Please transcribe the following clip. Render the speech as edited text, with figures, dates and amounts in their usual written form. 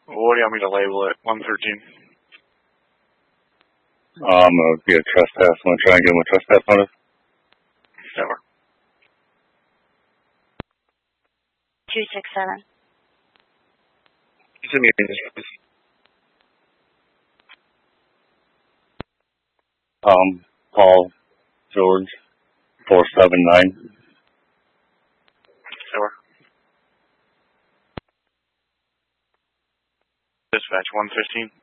What do you want me to label it? 113. Be a trespass. I'm gonna try and give him a trespass notice. Over. 267. Send me a business, please. Paul George 479. Over. Dispatch 115.